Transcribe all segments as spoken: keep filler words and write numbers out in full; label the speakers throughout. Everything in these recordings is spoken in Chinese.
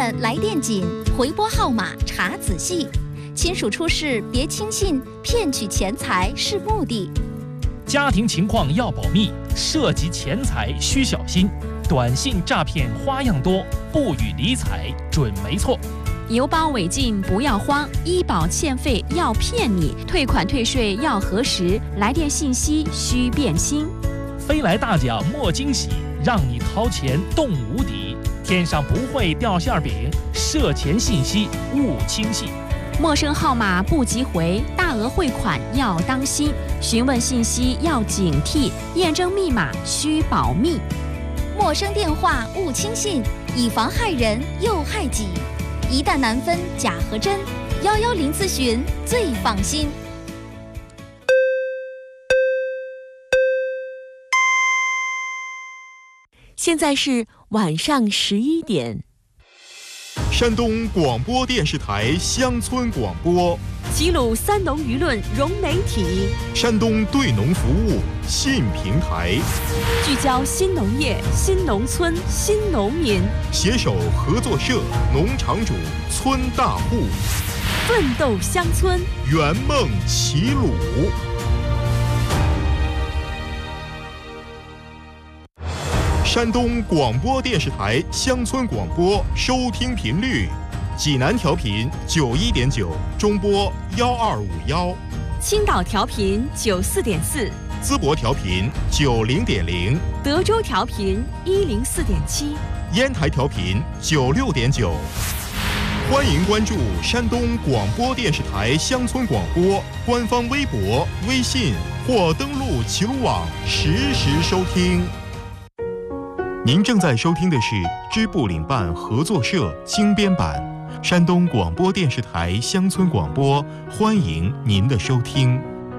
Speaker 1: 的来电紧，回拨号码查仔细。亲属出事别轻信，骗取钱财是目的。
Speaker 2: 家庭情况要保密，涉及钱财需小心。短信诈骗花样多，不予理睬准没错。
Speaker 3: 邮包违禁不要慌，医保欠费要骗你，退款退税要核实，来电信息需辨清。
Speaker 2: 飞来大奖莫惊喜，让你掏钱动无敌。天上不会掉馅饼，涉钱信息勿轻信。
Speaker 3: 陌生号码不急回，大额汇款要当心，询问信息要警惕，验证密码需保密。
Speaker 1: 陌生电话勿轻信，以防害人又害己。一旦难分假和真，幺幺零咨询最放心。
Speaker 4: 现在是晚上十一点。
Speaker 5: 山东广播电视台乡村广播，
Speaker 4: 齐鲁三农舆论融媒体，
Speaker 5: 山东对农服务信平台，
Speaker 4: 聚焦新农业、新农村、新农民，
Speaker 5: 携手合作社、农场主、村大户，
Speaker 4: 奋斗乡村，
Speaker 5: 圆梦齐鲁。山东广播电视台乡村广播收听频率：济南调频九一点九，中波幺二五幺；
Speaker 4: 青岛调频九四点四，
Speaker 5: 淄博调频九零点零，
Speaker 4: 德州调频一零四点七，
Speaker 5: 烟台调频九六点九。欢迎关注山东广播电视台乡村广播官方微博、微信或登录齐鲁网实时收听。您正在收听的是支部领办合作社精编版山东广播电视台乡村广播，欢迎您的收听。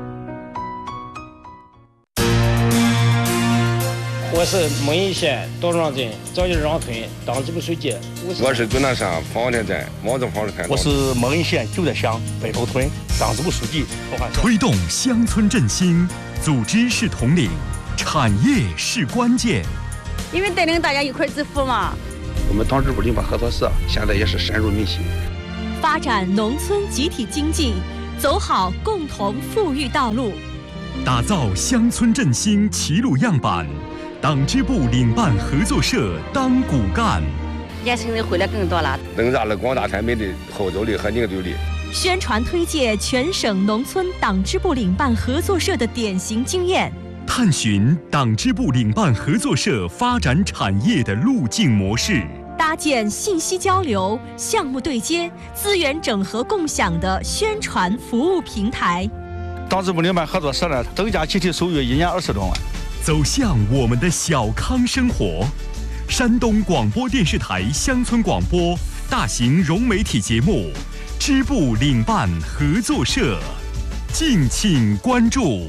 Speaker 6: 我是蒙阴县多庄镇赵家庄村党支部书记。
Speaker 7: 我是归南山房田镇王子房子台。
Speaker 8: 我是蒙阴县九寨乡北头村党支部书记。
Speaker 9: 推动乡村振兴，组织是统领，产业是关键。
Speaker 10: 因为带领大家一块致富嘛。
Speaker 7: 我们党支部领办合作社现在也是深入民心，
Speaker 4: 发展农村集体经济，走好共同富裕道路，
Speaker 9: 打造乡村振兴齐鲁样板。党支部领办合作社当骨干，
Speaker 10: 年轻人回来更多了，
Speaker 7: 增加了广大村民的号召力和凝聚力。
Speaker 4: 宣传推介全省农村党支部领办合作社的典型经验，
Speaker 9: 探寻党支部领办合作社发展产业的路径模式，
Speaker 4: 搭建信息交流、项目对接、资源整合共享的宣传服务平台。
Speaker 8: 党支部领办合作社呢，增加集体收入一年二十多万。
Speaker 9: 走向我们的小康生活。山东广播电视台乡村广播大型融媒体节目支部领办合作社，敬请关注。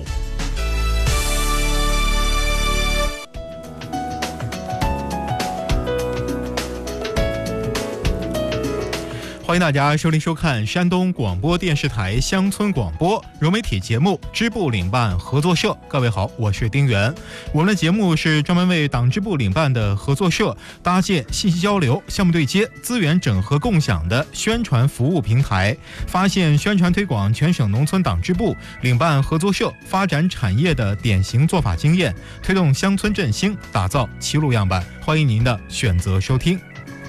Speaker 5: 欢迎大家收听收看山东广播电视台乡村广播融媒体节目支部领办合作社。各位好，我是丁元。我们的节目是专门为党支部领办的合作社搭建信息交流、项目对接、资源整合共享的宣传服务平台，发现宣传推广全省农村党支部领办合作社发展产业的典型做法经验，推动乡村振兴，打造齐鲁样板。欢迎您的选择收听。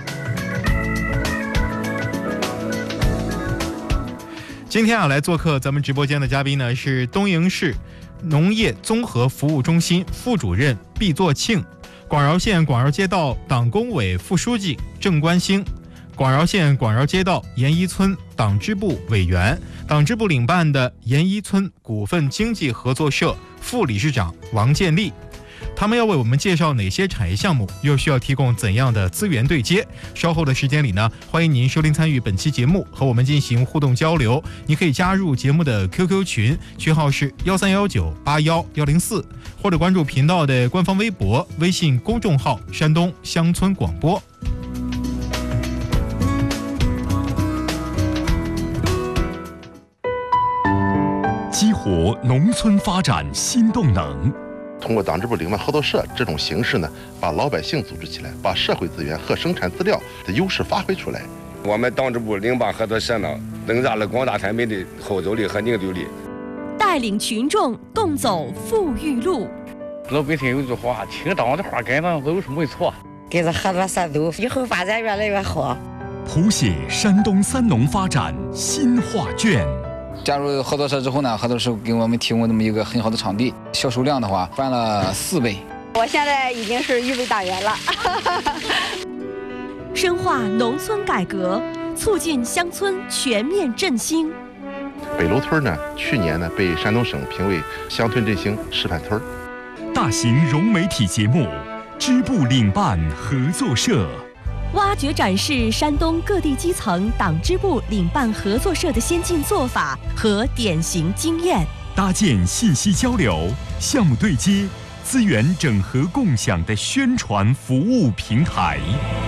Speaker 5: 今天啊，来做客咱们直播间的嘉宾呢是东营市农业综合服务中心副主任毕作庆，广饶县广饶街道党工委副书记郑关兴，广饶县广饶街道沿一村党支部委员，党支部领办的沿一村股份经济合作社副理事长王建立。他们要为我们介绍哪些产业项目，又需要提供怎样的资源对接？稍后的时间里呢，欢迎您收听参与本期节目，和我们进行互动交流。你可以加入节目的 Q Q 群，群号是幺三幺九八幺幺零四，或者关注频道的官方微博、微信公众号“山东乡村广播”。
Speaker 9: 激活农村发展新动能。
Speaker 7: 通过党支部领办合作社这种形式呢，把老百姓组织起来，把社会资源和生产资料的优势发挥出来。
Speaker 6: 我们党支部领办合作社呢，增加了广大产民的后走力和凝聚力，
Speaker 4: 带领群众共走富裕路。
Speaker 8: 老百姓有句话，听党的话跟党走是没错。
Speaker 10: 跟着合作社走，以后发展越来越好。
Speaker 9: 谱写山东三农发展新画卷。
Speaker 11: 加入合作社之后呢，合作社给我们提供这么一个很好的场地，销售量的话翻了四倍。
Speaker 10: 我现在已经是预备党员了。
Speaker 4: 深化农村改革，促进乡村全面振兴。
Speaker 7: 北楼村呢，去年呢被山东省评为乡村振兴示范村。
Speaker 9: 大型融媒体节目，支部领办合作社，
Speaker 4: 挖掘展示山东各地基层党支部领办合作社的先进做法和典型经验，
Speaker 9: 搭建信息交流、项目对接、资源整合共享的宣传服务平台。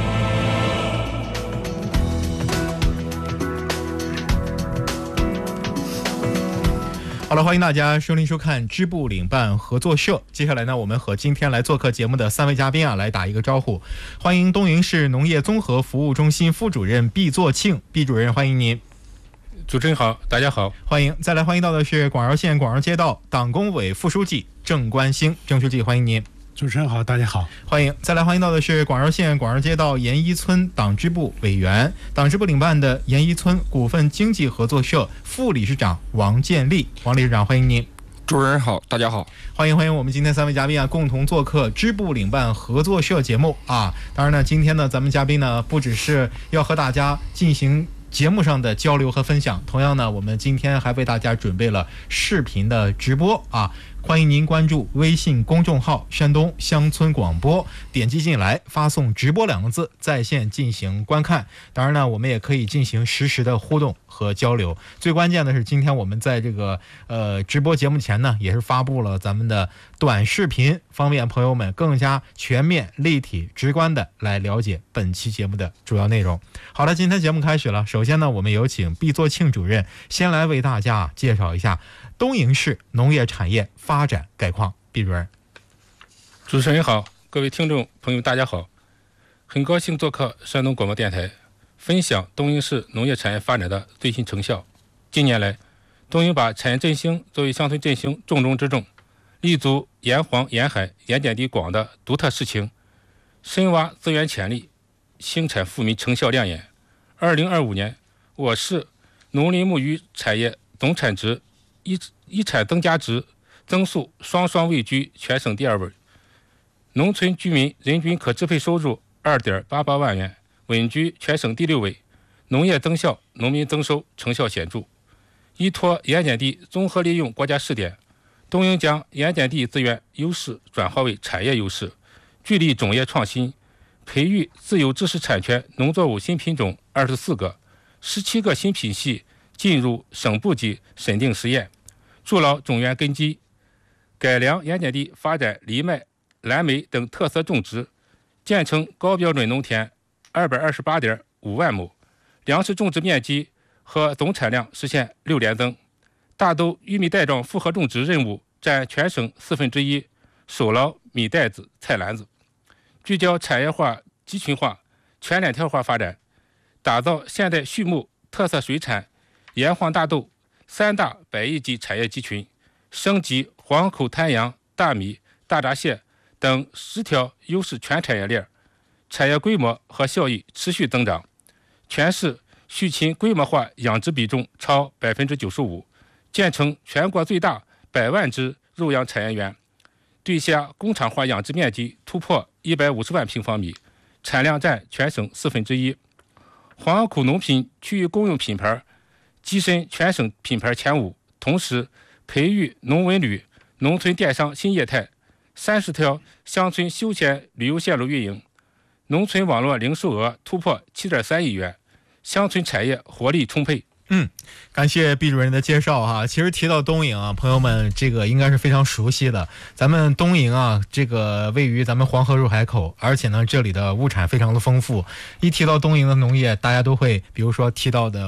Speaker 5: 好了，欢迎大家收听收看支部领办合作社。接下来呢，我们和今天来做客节目的三位嘉宾啊，来打一个招呼。欢迎东营市农业综合服务中心副主任毕作庆，毕主任，欢迎您。
Speaker 12: 主持人好，大家好，
Speaker 5: 欢迎。再来欢迎到的是广饶县广饶街道党工委副书记郑关兴，郑书记，欢迎您。
Speaker 13: 主持人好，大家好，
Speaker 5: 欢迎。再来欢迎到的是广饶县广饶街道沿一村党支部委员、党支部领办的沿一村股份经济合作社副理事长王建立，王理事长，欢迎您。
Speaker 12: 主持人好，大家好，
Speaker 5: 欢迎欢迎我们今天三位嘉宾啊，共同做客支部领办合作社节目啊。当然呢，今天呢，咱们嘉宾呢，不只是要和大家进行节目上的交流和分享，同样呢，我们今天还为大家准备了视频的直播啊。欢迎您关注微信公众号山东乡村广播，点击进来，发送直播两个字，在线进行观看。当然呢，我们也可以进行实时的互动和交流。最关键的是，今天我们在这个呃直播节目前呢，也是发布了咱们的短视频，方便朋友们更加全面、立体、直观的来了解本期节目的主要内容。好了，今天节目开始了。首先呢，我们有请毕作庆主任先来为大家介绍一下东营市农业产业发展概况。毕主任。
Speaker 12: 主持人好，各位听众朋友大家好，很高兴做客山东广播电台，分享东营市农业产业发展的最新成效。近年来，东营把产业振兴作为乡村振兴重中之重，立足沿黄沿海盐碱地广的独特事情，深挖资源潜力，兴产富民成效亮眼。二零二五年，我市农林牧渔产业总产值、一一产增加值增速双双位居全省第二位，农村居民人均可支配收入 二点八八万元，稳居全省第六位，农业增效、农民增收成效显著。依托盐碱地综合利用国家试点，东营将盐碱地资源优势转化为产业优势，聚力种业创新，培育自有知识产权农作物新品种二十四个，十七个新品系进入省部级审定实验，筑牢种源根基，改良盐碱地发展藜麦、蓝莓等特色种植，建成高标准农田二百二十八点五万亩，粮食种植面积和总产量实现六连增，大豆、玉米袋状复合种植任务占全省四分之一，守牢米袋子、菜篮子，聚焦产业化、集群化、全链条化发展，打造现代畜牧、特色水产、盐黄大豆三大百亿级产业集群，升级黄口滩羊、大米、大闸蟹等十条优势全产业链，产业规模和效益持续增长。全市畜禽规模化养殖比重超百分之九十五，建成全国最大百万只肉养产业园，对虾工厂化养殖面积突破一百五十万平方米，产量占全省四分之一。黄口农品区域公用品牌跻身全省品牌前五，同时培育农文旅、农村电商新业态，三十条乡村休闲旅游线路运营，农村网络零售额突破七点三亿元，乡村产业活力充沛。
Speaker 5: 嗯，感谢毕主任的介绍哈。其实提到东营啊，朋友们这个应该是非常熟悉的。咱们东营啊，这个位于咱们黄河入海口，而且呢，这里的物产非常的丰富。一提到东营的农业，大家都会比如说提到的大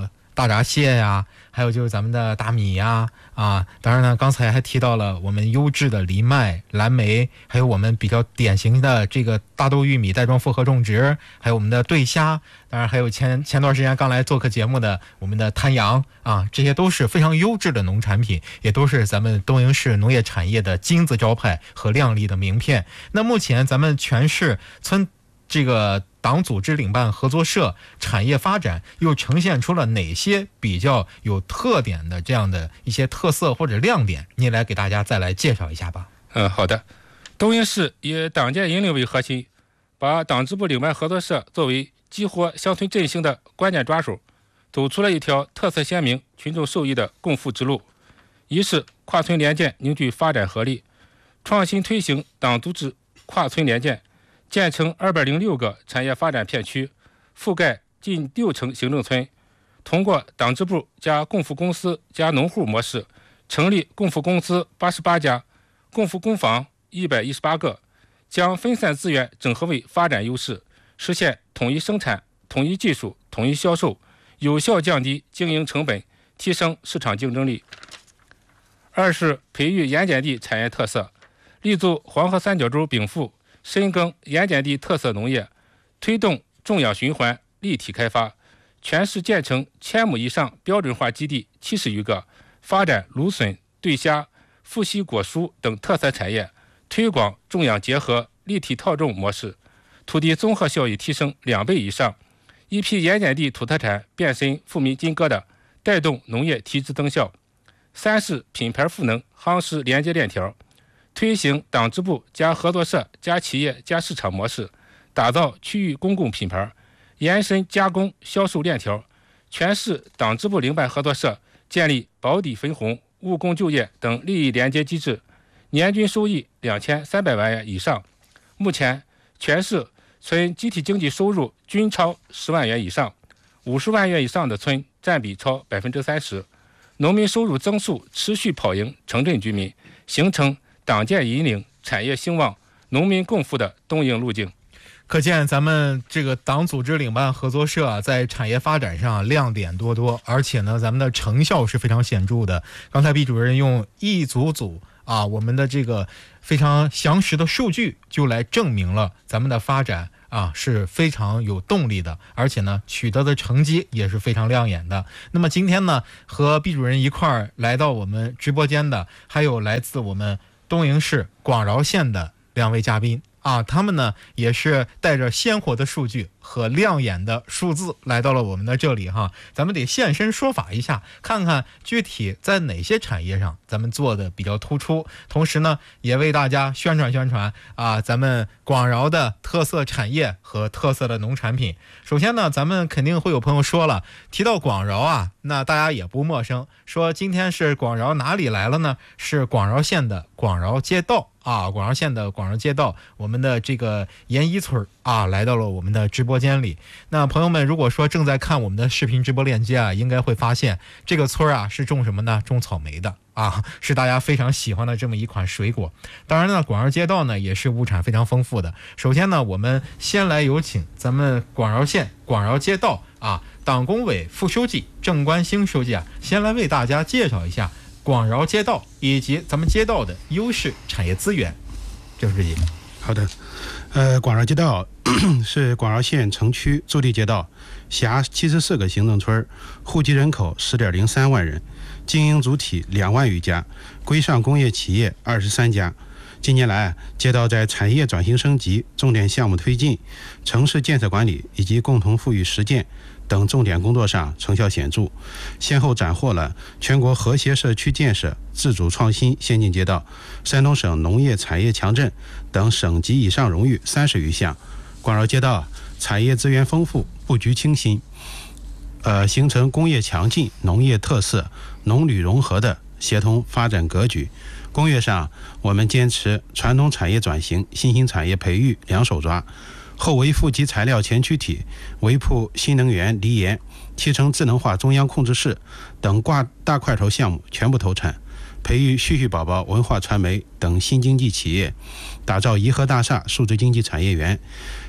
Speaker 5: 大闸蟹呀，还有就是咱们的大米呀，啊，当然呢，刚才还提到了我们优质的藜麦、蓝莓，还有我们比较典型的这个大豆玉米带状复合种植，还有我们的对虾，当然还有前前段时间刚来做客节目的我们的滩羊啊，这些都是非常优质的农产品，也都是咱们东营市农业产业的金字招牌和亮丽的名片。那目前咱们全市村这个党组织领办合作社产业发展又呈现出了哪些比较有特点的这样的一些特色或者亮点？您来给大家再来介绍一下吧。
Speaker 12: 嗯，好的。东营市以党建引领为核心，把党支部领办合作社作为激活乡村振兴的关键抓手，走出了一条特色鲜明、群众受益的共富之路。一是跨村联建凝聚发展合力，创新推行党组织跨村联建，建成二百零六个产业发展片区，覆盖近六成行政村。通过党支部加共富公司加农户模式，成立共富公司八十八家，共富工坊一百一十八个，将分散资源整合为发展优势，实现统一生产、统一技术、统一销售，有效降低经营成本，提升市场竞争力。二是培育盐碱地产业特色，立足黄河三角洲禀赋，深耕盐碱地特色农业，推动种养循环立体开发，全市建成千亩以上标准化基地七十余个，发展芦笋、对虾、富硒果蔬等特色产业，推广种养结合立体套种模式，土地综合效益提升两倍以上，一批盐碱地土特产变身富民金疙瘩，带动农业提质增效。三是品牌赋能，夯实连接链条，推行党支部加合作社加企业加市场模式，打造区域公共品牌，延伸加工销售链条。全市党支部领办合作社建立保底分红、务工就业等利益连接机制，年均收益两千三百万元以上。目前全市村集体经济收入均超十万元以上，五十万元以上的村占比超百分之三十。农民收入增速持续跑赢城镇居民，形成党建引领、产业兴旺、农民共富的东营路径。
Speaker 5: 可见咱们这个党组织领办合作社啊，在产业发展上亮点多多，而且呢，咱们的成效是非常显著的。刚才毕主任用一组组啊，我们的这个非常详实的数据，就来证明了咱们的发展啊是非常有动力的，而且呢取得的成绩也是非常亮眼的。那么今天呢，和毕主任一块儿来到我们直播间的，还有来自我们东营市广饶县的两位嘉宾啊，他们呢也是带着鲜活的数据和亮眼的数字来到了我们的这里哈，咱们得现身说法一下，看看具体在哪些产业上咱们做的比较突出，同时呢也为大家宣传宣传啊咱们广饶的特色产业和特色的农产品。首先呢，咱们肯定会有朋友说了，提到广饶啊，那大家也不陌生，说今天是广饶哪里来了呢？是广饶县的广饶街道啊，广饶县的广饶街道，我们的这个盐一村啊，来到了我们的直播间里。那朋友们如果说正在看我们的视频直播链接啊，应该会发现这个村啊是种什么呢？种草莓的啊，是大家非常喜欢的这么一款水果。当然呢，广饶街道呢也是物产非常丰富的。首先呢，我们先来有请咱们广饶县广饶街道啊党工委副书记郑关兴书记啊，先来为大家介绍一下广饶街道以及咱们街道的优势产业资源。郑书记。
Speaker 13: 好的，呃，广饶街道是广饶县城区驻地街道，辖七十四个行政村，户籍人口十点零三万人，经营主体两万余家，规上工业企业二十三家。近年来，街道在产业转型升级、重点项目推进、城市建设管理以及共同富裕实践等重点工作上成效显著，先后斩获了全国和谐社区建设自主创新先进街道、山东省农业产业强镇等省级以上荣誉三十余项。广饶街道产业资源丰富，布局清新，呃，形成工业强劲、农业特色、农旅融合的协同发展格局。工业上，我们坚持传统产业转型、新兴产业培育两手抓，后为负极材料前驱体、围铺新能源锂盐、提成智能化中央控制室等挂大块头项目全部投产，培育旭旭宝宝文化传媒等新经济企业，打造颐和大厦数字经济产业园，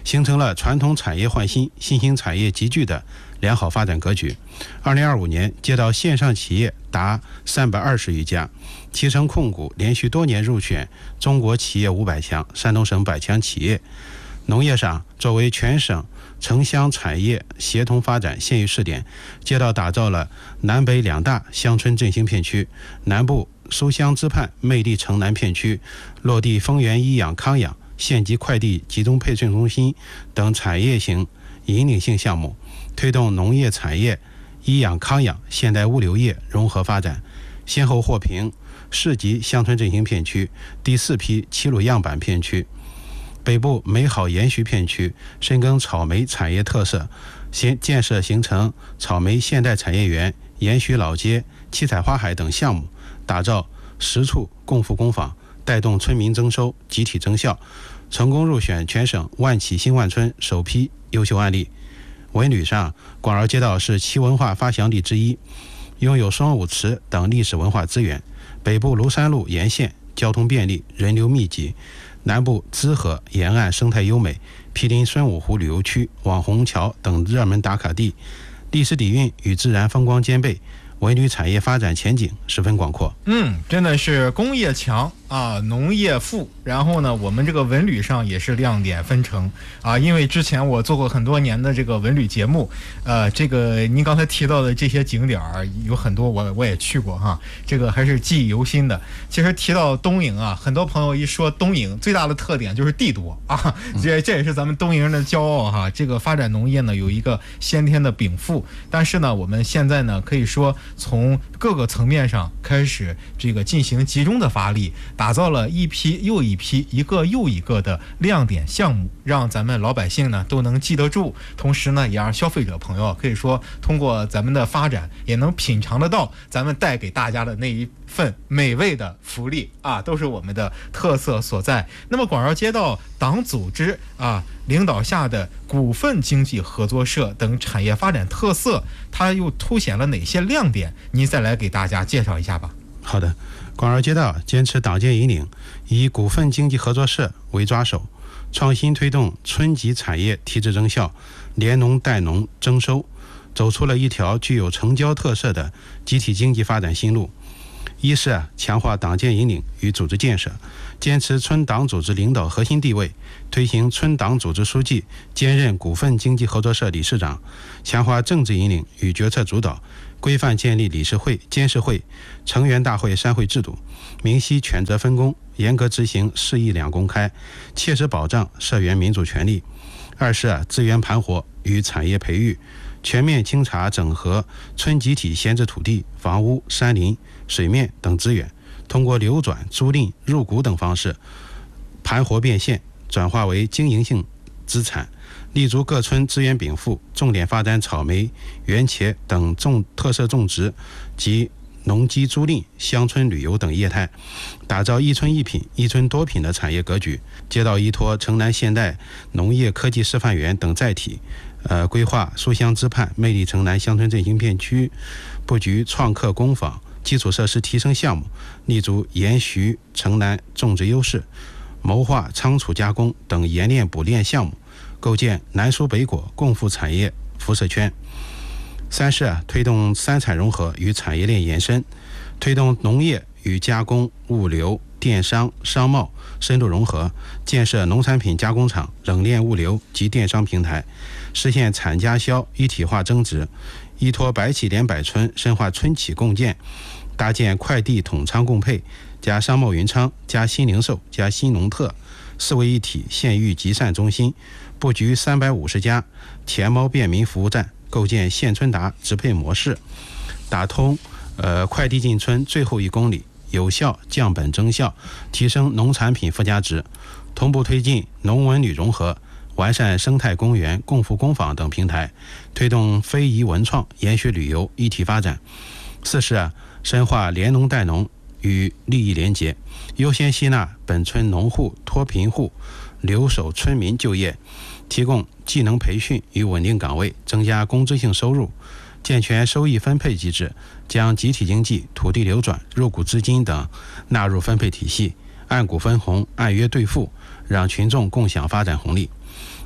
Speaker 13: 形成了传统产业换新、新兴产业集聚的良好发展格局。二零二五年接到线上企业达三百二十余家，其成控股连续多年入选中国企业五百强、山东省百强企业。农业上，作为全省城乡产业协同发展县域试点，街道打造了南北两大乡村振兴片区，南部书香之畔魅力城南片区落地丰源医养康养、县级快递集中配送中心等产业型引领性项目，推动农业产业、医养康养、现代物流业融合发展，先后获评市级乡村振兴片区第四批齐鲁样板片区。北部美好延续片区深耕草莓产业特色，先建设形成草莓现代产业园、延续老街、七彩花海等项目，打造十处共富工坊，带动村民增收，集体增效，成功入选全省万企新万村首批优秀案例。文旅上，广饶街道是其文化发祥地之一，拥有双武祠等历史文化资源。北部庐山路沿线交通便利，人流密集，南部资河沿岸生态优美，毗邻孙五湖旅游区、网红桥等热门打卡地，历史底蕴与自然风光兼备，文旅产业发展前景十分广阔。
Speaker 5: 嗯，真的是工业强啊，农业富，然后呢，我们这个文旅上也是亮点纷呈啊。因为之前我做过很多年的这个文旅节目，呃，这个您刚才提到的这些景点儿有很多我我也去过哈，这个还是记忆犹新的。其实提到东营啊，很多朋友一说东营，最大的特点就是地多啊，这这也是咱们东营的骄傲哈。这个发展农业呢有一个先天的禀赋，但是呢，我们现在呢可以说从各个层面上开始这个进行集中的发力。打造了一批又一批、一个又一个的亮点项目，让咱们老百姓呢都能记得住，同时呢，也让消费者朋友可以说通过咱们的发展，也能品尝得到咱们带给大家的那一份美味的福利啊，都是我们的特色所在。那么广饶街道党组织啊领导下的股份经济合作社等产业发展特色，它又凸显了哪些亮点？您再来给大家介绍一下吧。
Speaker 13: 好的，广饶街道坚持党建引领，以股份经济合作社为抓手，创新推动村级产业提质增效，联农带农增收，走出了一条具有城郊特色的集体经济发展新路。一是啊，强化党建引领与组织建设，坚持村党组织领导核心地位，推行村党组织书记兼任股份经济合作社理事长，强化政治引领与决策主导，规范建立理事会、监事会、成员大会三会制度，明晰权责分工，严格执行事议两公开，切实保障社员民主权利。二是啊，资源盘活与产业培育，全面清查整合村集体闲置土地、房屋、山林、水面等资源，通过流转、租赁、入股等方式盘活变现，转化为经营性资产，立足各村资源禀赋，重点发展草莓、原茄等种特色种植及农机租赁、乡村旅游等业态，打造一村一品、一村多品的产业格局。街道依托城南现代农业科技示范园等载体，呃，规划书香之畔魅力城南乡村振兴片区，布局创客工坊、基础设施提升项目，立足延续城南种植优势，谋划仓储加工等冶炼补炼项目，构建南蔬北果共富产业辐射圈。三是啊，推动三产融合与产业链延伸，推动农业与加工、物流、电商、商贸深度融合，建设农产品加工厂、冷链物流及电商平台，实现产加销一体化增值。依托百企联百村，深化村企共建，搭建快递统仓共配加商贸云仓加新零售加新农特四位一体县域集散中心，布局三百五十家田猫便民服务站，构建县村达直配模式，打通呃快递进村最后一公里，有效降本增效，提升农产品附加值，同步推进农文旅融合，完善生态公园、共富工坊等平台，推动非遗文创、研学旅游一体发展。四是啊，深化联农带农与利益连结，优先吸纳本村农户、脱贫户、留守村民就业，提供技能培训与稳定岗位，增加工资性收入，健全收益分配机制，将集体经济、土地流转、入股资金等纳入分配体系，按股分红、按约兑付，让群众共享发展红利。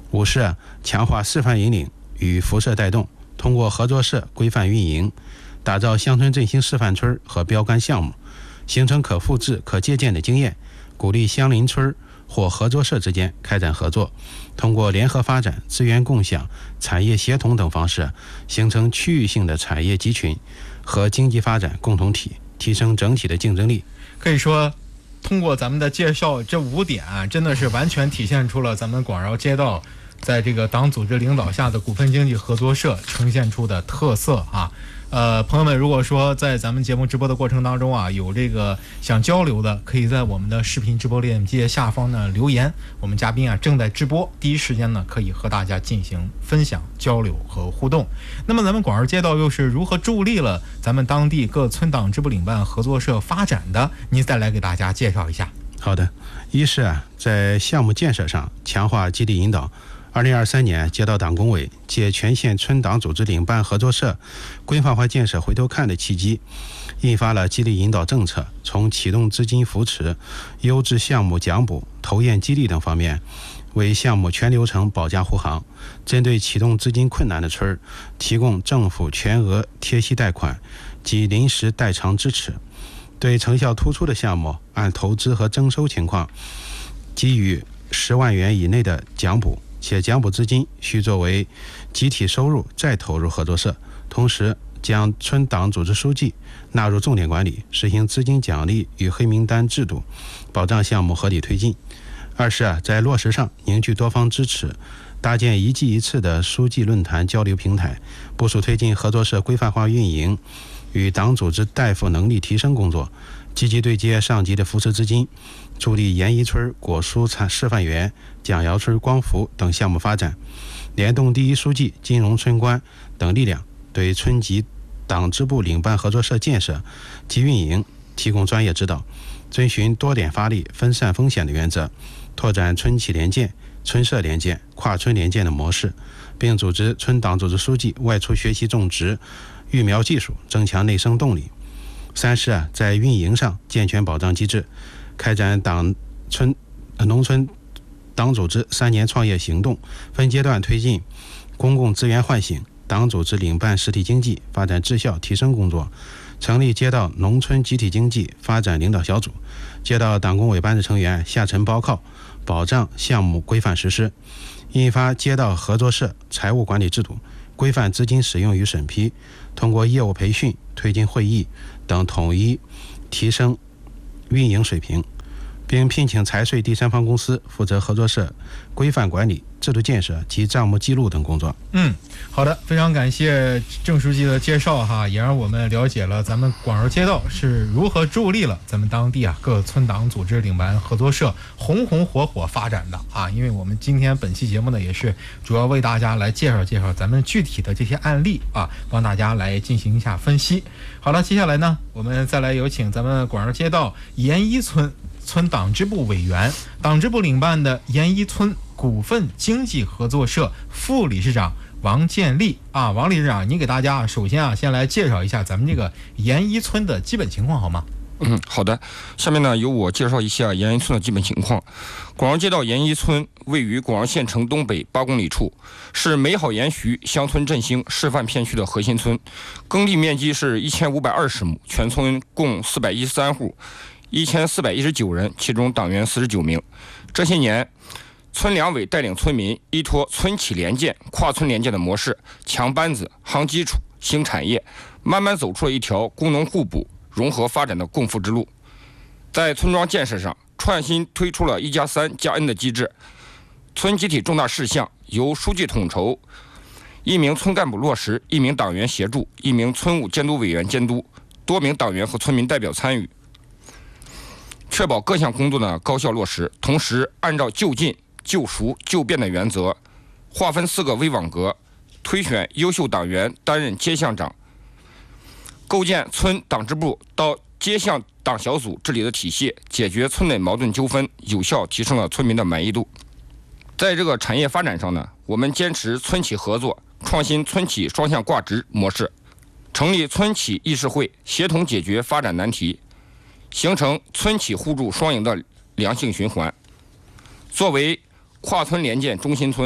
Speaker 13: 五是啊，强化示范引领与辐射带动，通过合作社规范运营，打造乡村振兴示范村和标杆项目，形成可复制、可借鉴的经验，鼓励乡邻村或合作社之间开展合作，通过联合发展、资源共享、产业协同等方式，形成区域性的产业集群和经济发展共同体，提升整体的竞争力。
Speaker 5: 可以说，通过咱们的介绍，这五点啊，真的是完全体现出了咱们广饶街道在这个党组织领导下的股份经济合作社呈现出的特色啊。呃，朋友们，如果说在咱们节目直播的过程当中啊，有这个想交流的，可以在我们的视频直播链接下方呢留言，我们嘉宾啊正在直播，第一时间呢可以和大家进行分享、交流和互动。那么咱们广饶街道又是如何助力了咱们当地各村党支部领办合作社发展的？您再来给大家介绍一下。
Speaker 13: 好的，一是啊，在项目建设上强化激励引导。二零二三年，街道党工委借全县村党组织领办合作社规范化建设回头看的契机，印发了激励引导政策，从启动资金扶持、优质项目奖补、投验激励等方面，为项目全流程保驾护航。针对启动资金困难的村儿，提供政府全额贴息贷款及临时代偿支持；对成效突出的项目，按投资和征收情况，给予十万元以内的奖补。且奖补资金需作为集体收入再投入合作社，同时将村党组织书记纳入重点管理，实行资金奖励与黑名单制度，保障项目合理推进。二是啊，在落实上凝聚多方支持，搭建一季一次的书记论坛交流平台，部署推进合作社规范化运营与党组织代付能力提升工作，积极对接上级的扶持资金，助力盐一村果蔬产示范园、蒋窑村光伏等项目发展，联动第一书记、金融村官等力量，对村级党支部领办合作社建设及运营提供专业指导，遵循多点发力、分散风险的原则，拓展村企联建、村社联建、跨村联建的模式，并组织村党组织书记外出学习种植、育苗技术，增强内生动力。三是啊，在运营上健全保障机制，开展党村、呃、农村党组织三年创业行动，分阶段推进公共资源唤醒、党组织领办实体经济发展质效提升工作，成立街道农村集体经济发展领导小组，街道党工委班子成员下沉报告，保障项目规范实施，印发街道合作社财务管理制度，规范资金使用与审批，通过业务培训、推进会议等统一提升运营水平，并聘请财税第三方公司负责合作社规范管理、制度建设及账目记录等工作。
Speaker 5: 嗯，好的，非常感谢郑书记的介绍哈，也让我们了解了咱们广饶街道是如何助力了咱们当地啊各村党组织领办合作社红红火火发展的啊。因为我们今天本期节目呢，也是主要为大家来介绍介绍咱们具体的这些案例啊，帮大家来进行一下分析。好了，接下来呢，我们再来有请咱们广饶街道盐一村村党支部委员、党支部领办的盐一村股份经济合作社副理事长王建立啊，王理事长，您给大家首先啊，先来介绍一下咱们这个盐一村的基本情况好吗？
Speaker 14: 嗯，好的。下面呢，由我介绍一下盐一村的基本情况。广饶街道盐一村位于广饶县城东北八公里处，是美好盐徐乡村振兴示范片区的核心村，耕地面积是一千五百二十亩，全村共四百一十三户，一千四百一十九人，其中党员四十九名。这些年，村两委带领村民依托村企联建、跨村联建的模式，强班子、夯基础、兴产业，慢慢走出了一条工农互补、融合发展的共富之路。在村庄建设上，创新推出了一加三加 N 的机制，村集体重大事项由书记统筹，一名村干部落实，一名党员协助，一名村务监督委员监督，多名党员和村民代表参与，确保各项工作的高效落实。同时，按照就近、就熟、就变的原则，划分四个微网格，推选优秀党员担任街巷长，构建村党支部到街巷党小组治理的体系，解决村内矛盾纠纷，有效提升了村民的满意度。在这个产业发展上呢，我们坚持村企合作，创新村企双向挂职模式，成立村企议事会，协同解决发展难题，形成村企互助双赢的良性循环。作为跨村联建中心村，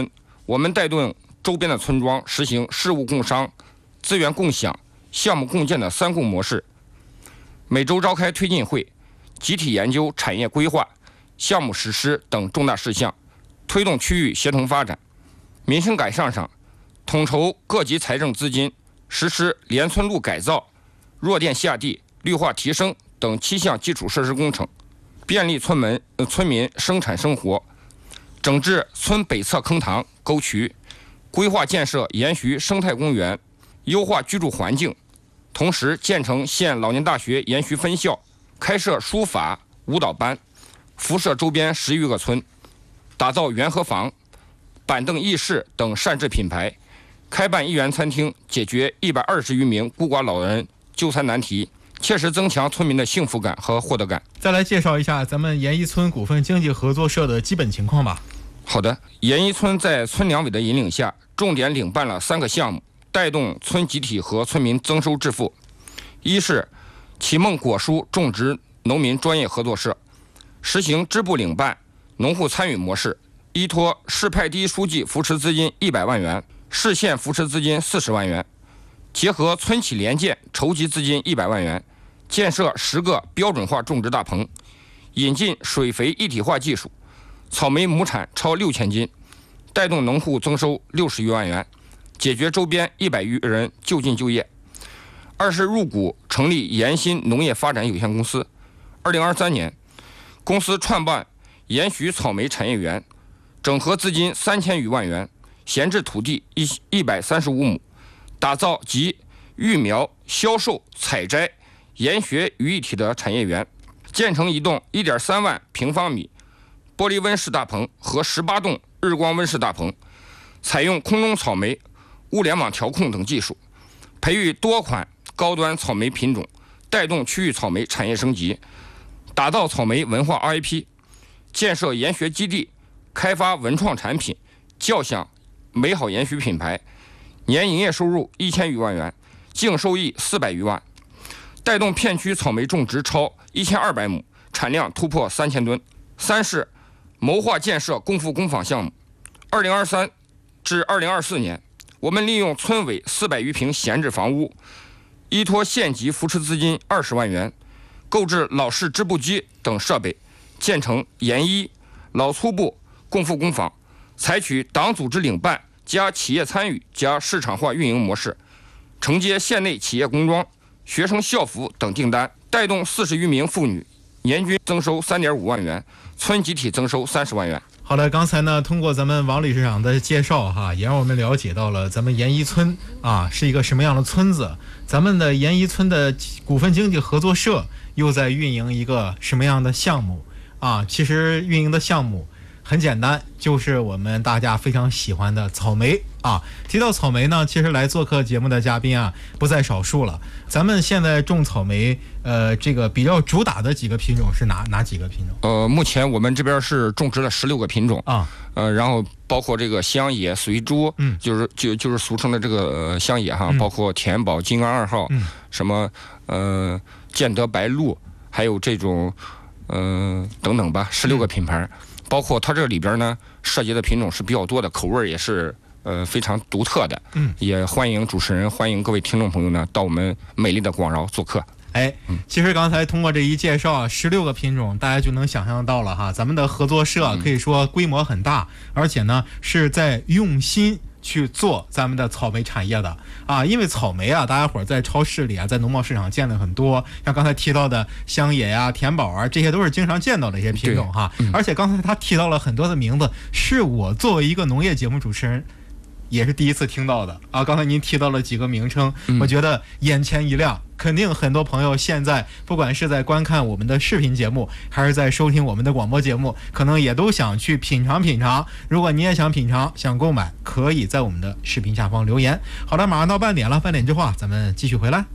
Speaker 14: 我们带动周边的村庄实行事务共商、资源共享、项目共建的三共模式，每周召开推进会，集体研究产业规划、项目实施等重大事项，推动区域协同发展。民生改善上，统筹各级财政资金，实施连村路改造、弱电下地、绿化提升等七项基础设施工程，便利村民、呃、村民生产生活。整治村北侧坑塘沟渠，规划建设沿徐生态公园，优化居住环境。同时建成县老年大学沿徐分校，开设书法舞蹈班，辐射周边十余个村，打造园和房、板凳轶事等善治品牌，开办一元餐厅，解决一百二十余名孤寡老人就餐难题，切实增强村民的幸福感和获得感。
Speaker 5: 再来介绍一下咱们沿一村股份经济合作社的基本情况吧。
Speaker 14: 好的，沿一村在村两委的引领下，重点领办了三个项目，带动村集体和村民增收致富。一是启梦果蔬种植农民专业合作社，实行支部领办、农户参与模式，依托市派第一书记扶持资金一百万元，市县扶持资金四十万元，结合村企联建筹集资金一百万元，建设十个标准化种植大棚，引进水肥一体化技术，草莓亩产超六千斤，带动农户增收六十余万元，解决周边一百余人就近就业。二是入股成立沿新农业发展有限公司。二零二三年，公司创办沿徐草莓产业园，整合资金三千余万元，闲置土地一一百三十五亩，打造集育苗、销售、采摘、研学于一体的产业园，建成一栋一点三万平方米玻璃温室大棚和十八栋日光温室大棚，采用空中草莓、物联网调控等技术，培育多款高端草莓品种，带动区域草莓产业升级，打造草莓文化 I P， 建设研学基地，开发文创产品，叫响美好研学品牌，年营业收入一千余万元，净收益四百余万，带动片区草莓种植超一千二百亩，产量突破三千吨。三是谋划建设共富工坊项目。二零二三至二零二四年，我们利用村委四百余平闲置房屋，依托县级扶持资金二十万元，购置老式织布机等设备，建成研一、老粗布共富工坊，采取党组织领办加企业参与加市场化运营模式，承接县内企业工装、学生校服等订单，带动四十余名妇女年均增收三点五万元，村集体增收三十万元。
Speaker 5: 好的，刚才呢，通过咱们王理事长的介绍哈，也让我们了解到了咱们沿一村啊是一个什么样的村子，咱们的沿一村的股份经济合作社又在运营一个什么样的项目啊？其实运营的项目很简单，就是我们大家非常喜欢的草莓啊。提到草莓呢，其实来做客节目的嘉宾啊不在少数了。咱们现在种草莓，呃，这个比较主打的几个品种是哪哪几个品种？
Speaker 14: 呃，目前我们这边是种植了十六个品种
Speaker 5: 啊，
Speaker 14: 呃，然后包括这个香野、随珠，嗯，就是就就是俗称的这个、呃、香野哈，嗯、包括田宝、金安二号，嗯，什么呃建德白露，还有这种呃等等吧，十六个品牌。嗯，包括它这里边呢，涉及的品种是比较多的，口味也是呃非常独特的。嗯，也欢迎主持人，欢迎各位听众朋友呢到我们美丽的广饶做客。
Speaker 5: 哎，其实刚才通过这一介绍啊，十六个品种，大家就能想象到了哈，咱们的合作社可以说规模很大，而且呢是在用心去做咱们的草莓产业的啊，因为草莓啊，大家伙儿在超市里啊，在农贸市场见的很多，像刚才提到的香野呀、啊、田宝啊，这些都是经常见到的一些品种哈。嗯、而且刚才他提到了很多的名字，是我作为一个农业节目主持人也是第一次听到的啊。刚才您提到了几个名称，嗯、我觉得眼前一亮。肯定很多朋友现在不管是在观看我们的视频节目，还是在收听我们的广播节目，可能也都想去品尝品尝。如果你也想品尝、想购买，可以在我们的视频下方留言。好的，马上到半点了，半点之后啊，咱们继续回来。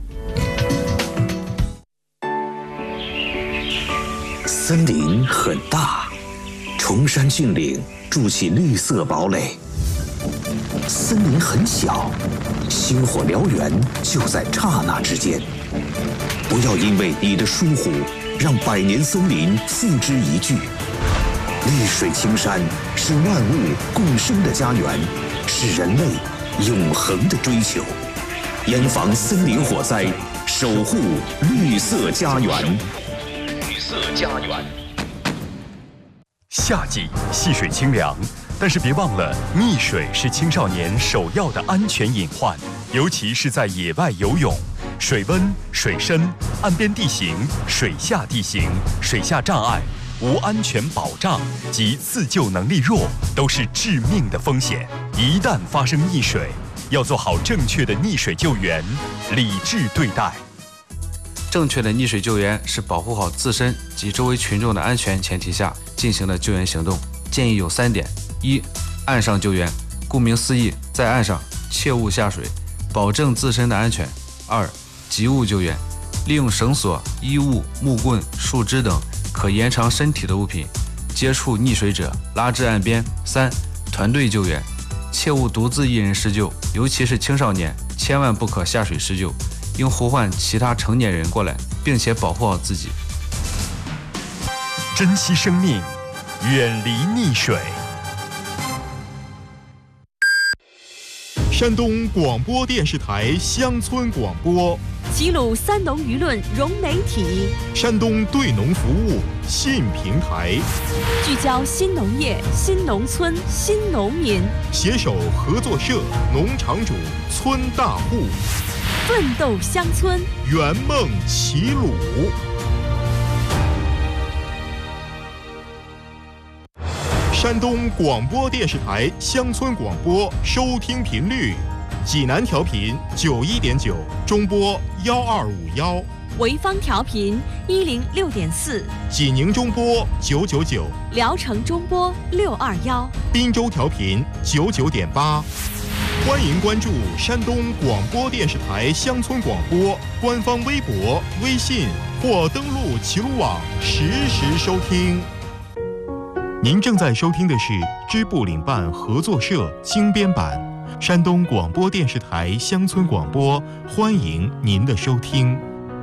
Speaker 15: 森林很大，崇山峻岭筑起绿色堡垒；森林很小，星火燎原就在刹那之间。不要因为你的疏忽，让百年森林付之一炬。绿水青山是万物共生的家园， 是人类永恒的追求。严防森林火灾，守护绿色家园。绿色家园。
Speaker 9: 夏季戏水清凉，但是别忘了，溺水是青少年首要的安全隐患，尤其是在野外游泳。水温、水深、岸边地形、水下地形、水下障碍、无安全保障及自救能力弱，都是致命的风险。一旦发生溺水，要做好正确的溺水救援，理智对待。
Speaker 16: 正确的溺水救援是保护好自身及周围群众的安全前提下进行的救援行动。建议有三点：一、岸上救援，顾名思义，在岸上切勿下水，保证自身的安全。二、及物救援，利用绳索、衣物、木棍、树枝等可延长身体的物品，接触溺水者拉至岸边。三、团队救援，切勿独自一人施救，尤其是青少年，千万不可下水施救，应呼唤其他成年人过来，并且保护好自己。
Speaker 9: 珍惜生命，远离溺水。
Speaker 5: 山东广播电视台乡村广播，
Speaker 4: 齐鲁三农舆论融媒体，
Speaker 5: 山东对农服务新平台，
Speaker 4: 聚焦新农业、新农村、新农民，
Speaker 5: 携手合作社、农场主、村大户，
Speaker 4: 奋斗乡村，
Speaker 5: 圆梦齐鲁。山东广播电视台乡村广播收听频率：济南调频九一点九，中波幺二五幺；
Speaker 4: 潍坊调频一零六点四，
Speaker 5: 济宁中波九九九，
Speaker 4: 聊城中波六二幺，
Speaker 5: 滨州调频九九点八。欢迎关注山东广播电视台乡村广播官方微博、微信或登录齐鲁网实时收听。您正在收听的是支部领办合作社精编版山东广播电视台乡村广播，欢迎您的收听。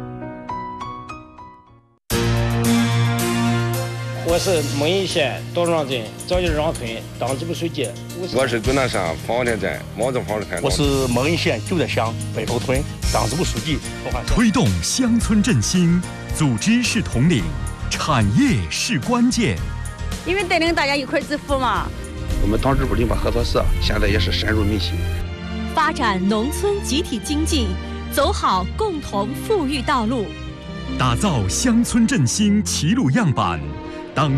Speaker 6: 我是蒙邑县道庄镇赵家庄村党支部书记。
Speaker 17: 我是遵南山方田镇毛子坊的村长。
Speaker 8: 我是蒙邑县旧德乡北头村党支部书记。
Speaker 9: 推动乡村振兴，组织是统领，产业是关键。
Speaker 10: 因为带领大家一块致富嘛。
Speaker 17: 我们党支部领办合作社现在也是深入民心，
Speaker 4: 发展农村集体经济，走好共同富裕道路，
Speaker 9: 打造乡村振兴齐鲁样板。